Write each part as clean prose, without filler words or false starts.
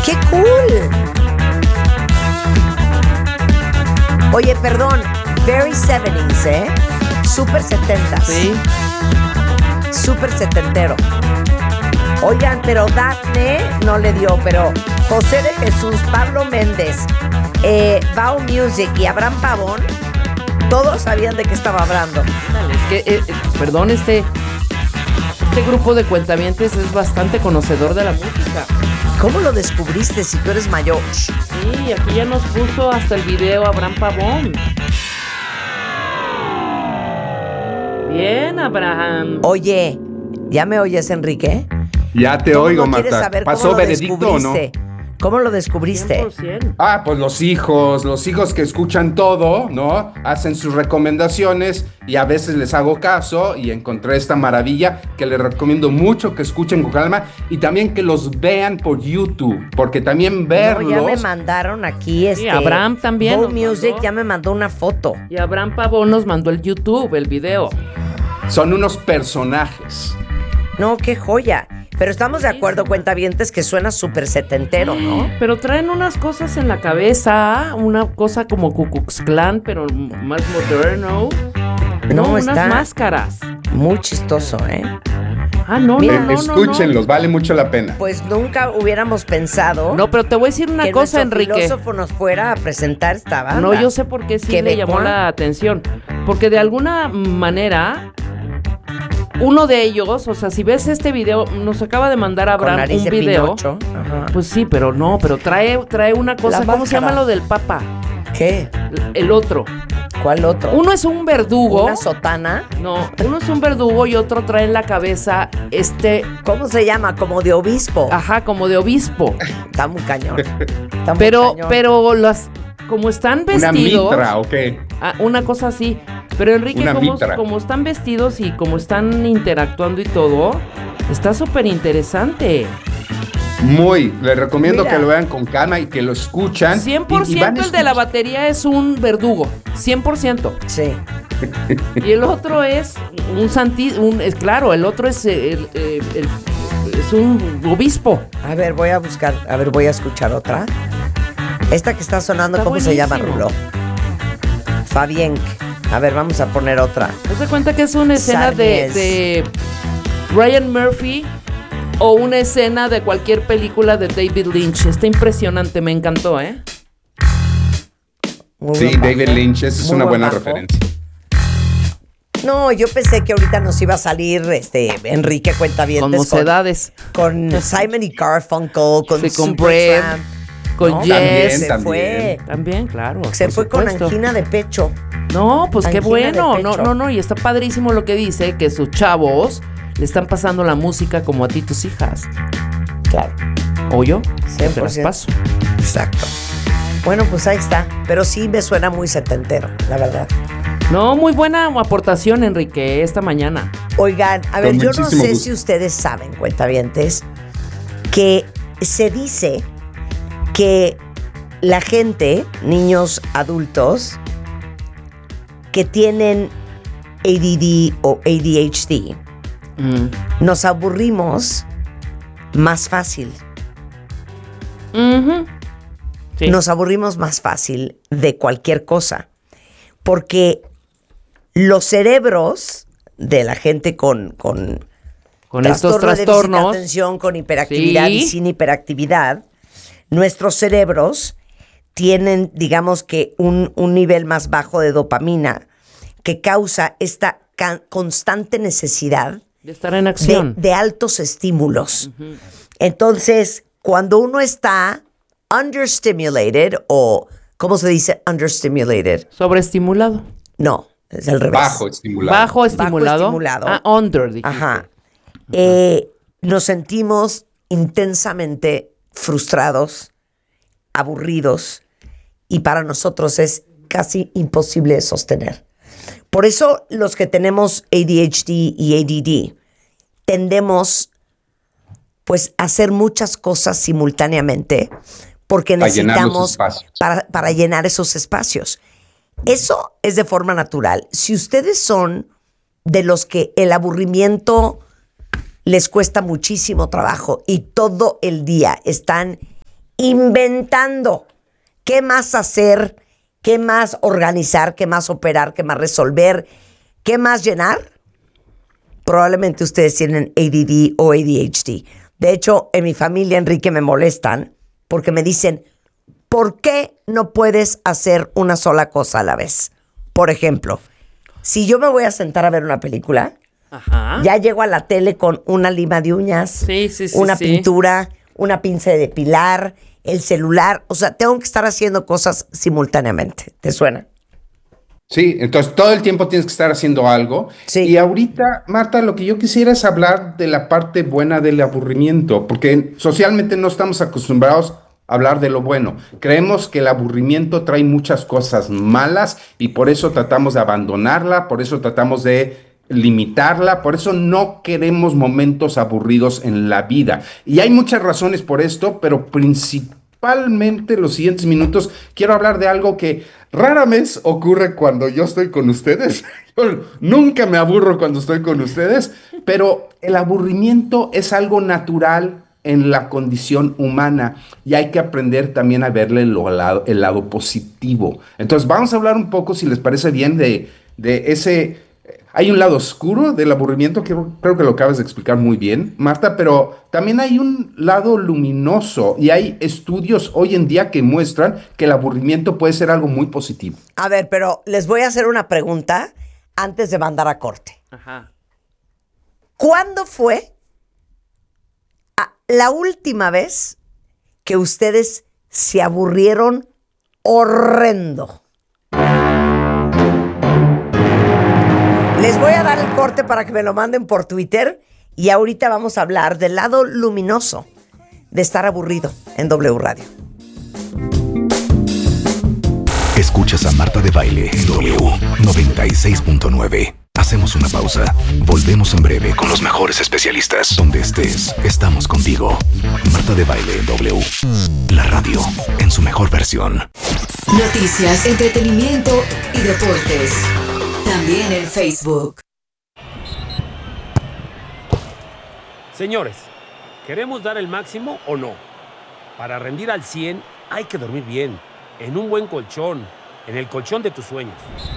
¡Qué cool! Oye, perdón, very 70s, ¿eh? Super 70s. Sí. Súper setentero. Oigan, pero Dafne no le dio, pero José de Jesús, Pablo Méndez, Bao Music y Abraham Pavón, todos sabían de qué estaba hablando. Es que, perdón, este grupo de cuentavientes es bastante conocedor de la música. ¿Cómo lo descubriste si tú eres mayor? Sí, aquí ya nos puso hasta el video Abraham Pavón. Bien, Abraham. Oye, ¿ya me oyes, Enrique? Ya te oigo, ¿No quieres Marta. saber ¿Pasó cómo lo veredicto o no? descubriste? ¿Cómo lo descubriste? 100%. Pues los hijos que escuchan todo, ¿no? Hacen sus recomendaciones y a veces les hago caso y encontré esta maravilla que les recomiendo mucho que escuchen con calma y también que los vean por YouTube, porque también verlos... No, ya me mandaron aquí Sí, Abraham también Go nos Music mandó. ya me mandó una foto. Y Abraham Pavón nos mandó el YouTube, el video. Son unos personajes. No, qué joya. Pero estamos de acuerdo, cuentavientes, que suena súper setentero, ¿no? Pero traen unas cosas en la cabeza, una cosa como Ku Klux Klan, pero más moderno. No, unas está máscaras. muy chistoso, ¿eh? No, Mira, no. Escúchenlos, vale mucho la pena. Pues nunca hubiéramos pensado No, pero te voy a decir una que cosa, nuestro Enrique. filósofo nos fuera a presentar esta banda. No, yo sé por qué sí le Quebecoa. llamó la atención. Porque de alguna manera, uno de ellos, o sea, si ves este video, nos acaba de mandar Con Abraham nariz un de video. Pinocho. Ajá. Pues sí, pero trae una cosa. La ¿Cómo se llama máscara. lo del Papa? ¿Qué? El otro. ¿Cuál otro? Uno es un verdugo. ¿Una sotana? No, uno es un verdugo y otro trae en la cabeza ¿Cómo se llama? Como de obispo. ajá, como de obispo. Está muy cañón. Está muy Pero, cañón. como están ¿Una vestidos. mitra o qué? Una cosa así. Pero Enrique, Una mitra. como están vestidos y como están interactuando y todo, está súper interesante. Les recomiendo Mira. que lo vean con calma y que lo escuchan. 100% el de la batería es un verdugo. 100%. Sí. Y el otro es claro, el otro es es un obispo. A ver, voy a escuchar otra. Esta que está sonando, Está ¿cómo se llama, buenísimo. Rulo? Fabián. A ver, vamos a poner otra. ¿Te das cuenta que es una escena Sarnies. de Ryan Murphy o una escena de cualquier película de David Lynch? Está impresionante, me encantó, ¿eh? Muy Sí, buen bajo. David Lynch, esa es Muy una buen buena bajo. referencia. No, yo pensé que ahorita nos iba a salir Enrique Cuentavientes Con mocedades. con Simon y Garfunkel, con Sí, con Supertramp, Con ¿no? Yes. Se También. fue. También, claro. Se por fue con supuesto. angina de pecho. No, pues qué Angina bueno. de pecho. No. Y está padrísimo lo que dice, que sus chavos le están pasando la música como a ti tus hijas. Claro. ¿O yo? Que te las 100%. paso. Exacto. Bueno, pues ahí está. Pero sí me suena muy setentero, la verdad. No, muy buena aportación, Enrique, esta mañana. Oigan, a ver, Con yo no muchísimo sé gusto. si ustedes saben, cuentavientes, que se dice que la gente, niños adultos, que tienen ADD o ADHD, nos aburrimos más fácil. Ujú. Sí. Nos aburrimos más fácil de cualquier cosa. Porque los cerebros de la gente con estos de déficit de trastornos. atención, con hiperactividad Sí. y sin hiperactividad, nuestros cerebros tienen, digamos que, un nivel más bajo de dopamina que causa esta constante necesidad De estar en acción. de altos estímulos. Entonces, cuando uno está understimulated o, ¿cómo se dice understimulated? Sobreestimulado. No, es al revés. Bajo estimulado. Bajo estimulado. estimulado. Under, dijiste. Ajá. Nos sentimos intensamente frustrados, aburridos, y para nosotros es casi imposible de sostener. Por eso los que tenemos ADHD y ADD tendemos pues a hacer muchas cosas simultáneamente porque Para llenar los necesitamos espacios. para llenar esos espacios. Eso es de forma natural. Si ustedes son de los que el aburrimiento les cuesta muchísimo trabajo y todo el día están inventando qué más hacer, qué más organizar, qué más operar, qué más resolver, qué más llenar, probablemente ustedes tienen ADD o ADHD. De hecho, en mi familia, Enrique, me molestan porque me dicen, ¿por qué no puedes hacer una sola cosa a la vez? Por ejemplo, si yo me voy a sentar a ver una película, ya llego a la tele con una lima de uñas, una pintura, una pinza de depilar, el celular. O sea, tengo que estar haciendo cosas simultáneamente. ¿Te suena? Sí, entonces todo el tiempo tienes que estar haciendo algo. Sí. Y ahorita, Marta, lo que yo quisiera es hablar de la parte buena del aburrimiento, porque socialmente no estamos acostumbrados a hablar de lo bueno. Creemos que el aburrimiento trae muchas cosas malas y por eso tratamos de abandonarla, por eso tratamos de limitarla, por eso no queremos momentos aburridos en la vida. Y hay muchas razones por esto, pero principalmente los siguientes minutos quiero hablar de algo que rara vez ocurre cuando yo estoy con ustedes. Yo nunca me aburro cuando estoy con ustedes, pero el aburrimiento es algo natural en la condición humana y hay que aprender también a verle el lado positivo. Entonces vamos a hablar un poco, si les parece bien, de ese... Hay un lado oscuro del aburrimiento que creo que lo acabas de explicar muy bien, Marta, pero también hay un lado luminoso y hay estudios hoy en día que muestran que el aburrimiento puede ser algo muy positivo. A ver, pero les voy a hacer una pregunta antes de mandar a corte. ¿Cuándo fue la última vez que ustedes se aburrieron horrendo? Les voy a dar el corte para que me lo manden por Twitter y ahorita vamos a hablar del lado luminoso de estar aburrido en W Radio. Escuchas a Marta de Baile en W 96.9. Hacemos una pausa. Volvemos en breve con los mejores especialistas. Donde estés, estamos contigo. Marta de Baile en W. La radio en su mejor versión. Noticias, entretenimiento y deportes. También en Facebook. Señores, ¿queremos dar el máximo o no? Para rendir al 100 hay que dormir bien, en un buen colchón, en el colchón de tus sueños.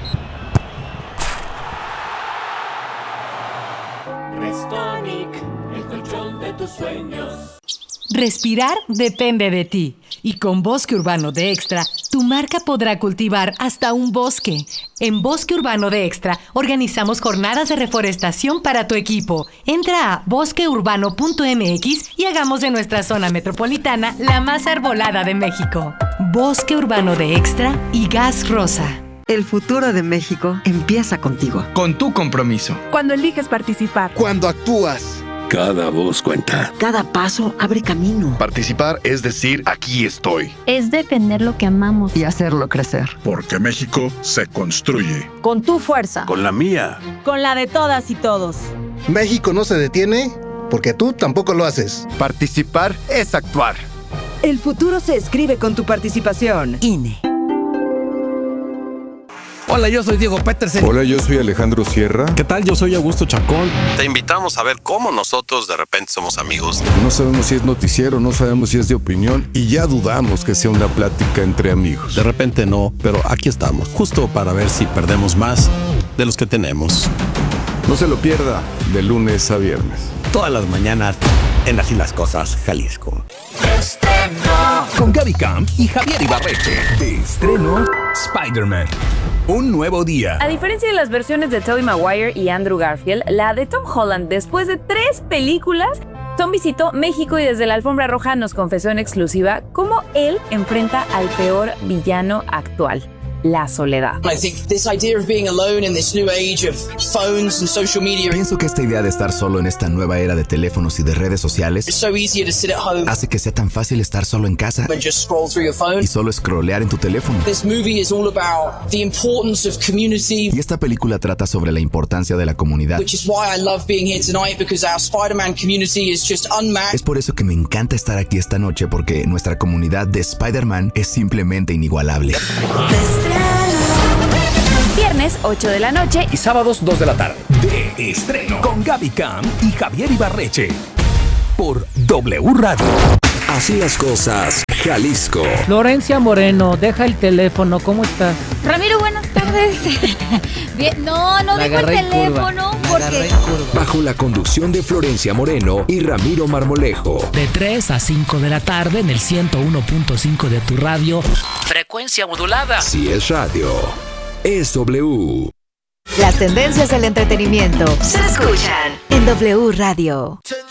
Restonic, el colchón de tus sueños. Respirar depende de ti. Y con Bosque Urbano de Extra, tu marca podrá cultivar hasta un bosque. En Bosque Urbano de Extra, organizamos jornadas de reforestación para tu equipo. Entra a bosqueurbano.mx y hagamos de nuestra zona metropolitana la más arbolada de México. Bosque Urbano de Extra y Gas Rosa. El futuro de México empieza contigo. Con tu compromiso. Cuando eliges participar. Cuando actúas. Cada voz cuenta. Cada paso abre camino. Participar es decir, aquí estoy. Es defender lo que amamos. Y hacerlo crecer. Porque México se construye. Con tu fuerza. Con la mía. Con la de todas y todos. México no se detiene porque tú tampoco lo haces. Participar es actuar. El futuro se escribe con tu participación. INE. Hola, yo soy Diego Petersen. Hola, yo soy Alejandro Sierra. ¿Qué tal? Yo soy Augusto Chacón. Te invitamos a ver cómo nosotros de repente somos amigos. No sabemos si es noticiero, no sabemos si es de opinión y ya dudamos que sea una plática entre amigos. De repente no, pero aquí estamos, justo para ver si perdemos más de los que tenemos. No se lo pierda, de lunes a viernes. Todas las mañanas en Así las Cosas, Jalisco. Estreno. Con Gaby Camp y Javier Ibarreche. De estreno, Spider-Man. Un nuevo día. A diferencia de las versiones de Tobey Maguire y Andrew Garfield, la de Tom Holland, después de 3 películas, Tom visitó México y desde la alfombra roja nos confesó en exclusiva cómo él enfrenta al peor villano actual. La soledad. Pienso que esta idea de estar solo en esta nueva era de teléfonos y de redes sociales hace que sea tan fácil estar solo en casa y solo scrollear en tu teléfono. Y esta película trata sobre la importancia de la comunidad. Es por eso que me encanta estar aquí esta noche, porque nuestra comunidad de Spider-Man es simplemente inigualable. Viernes 8 de la noche y sábados 2 de la tarde. De estreno con Gaby Camp y Javier Ibarreche por W Radio. Así las Cosas, Jalisco. Florencia Moreno, deja el teléfono, ¿cómo estás? Ramiro, buenas tardes. Bien, no dejo el teléfono porque... Bajo la conducción de Florencia Moreno y Ramiro Marmolejo. De 3 a 5 de la tarde en el 101.5 de tu radio. Frecuencia modulada. Si es radio, es W. Las tendencias del entretenimiento se escuchan en W Radio.